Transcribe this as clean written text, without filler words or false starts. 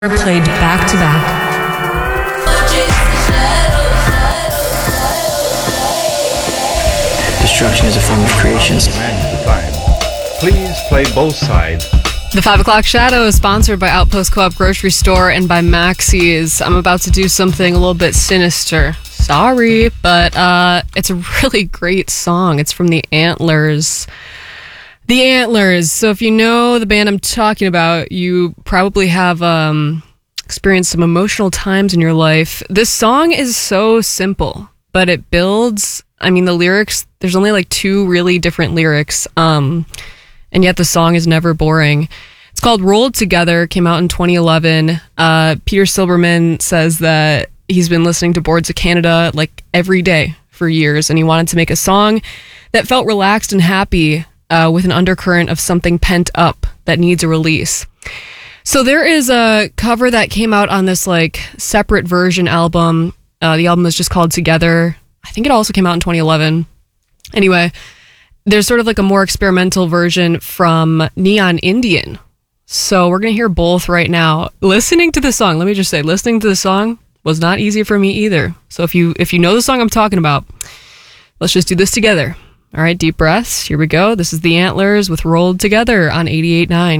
played back to back. Destruction is a form of creation. Please play both sides. The 5 o'clock Shadow is sponsored by Outpost Co-op Grocery Store and by Maxie's. I'm about to do something a little bit sinister. Sorry, but it's a really great song. It's from the Antlers. The Antlers. So if you know the band I'm talking about, you probably have experienced some emotional times in your life. This song is so simple, but it builds. I mean, the lyrics, there's only like 2 really different lyrics, and yet the song is never boring. It's called Rolled Together, came out in 2011. Peter Silberman says that he's been listening to Boards of Canada like every day for years, and he wanted to make a song that felt relaxed and happy with an undercurrent of something pent up that needs a release. So there is a cover that came out on this like separate version album. The album is just called Together. I think it also came out in 2011. Anyway, there's sort of like a more experimental version from Neon Indian. So we're going to hear both right now. Listening to the song, let me just say, listening to the song was not easy for me either. So if you know the song I'm talking about, let's just do this together. All right, deep breaths. Here we go. This is the Antlers with Rolled Together on 88.9.